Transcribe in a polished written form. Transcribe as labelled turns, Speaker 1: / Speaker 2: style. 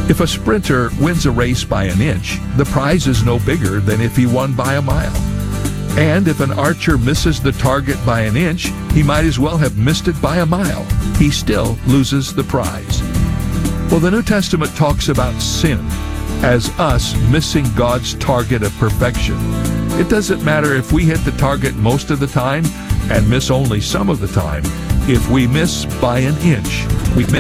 Speaker 1: If a sprinter wins a race by an inch, the prize is no bigger than if he won by a mile. And if an archer misses the target by an inch, he might as well have missed it by a mile. He still loses the prize. Well, the New Testament talks about sin as us missing God's target of perfection. It doesn't matter if we hit the target most of the time and miss only some of the time. If we miss by an inch, we miss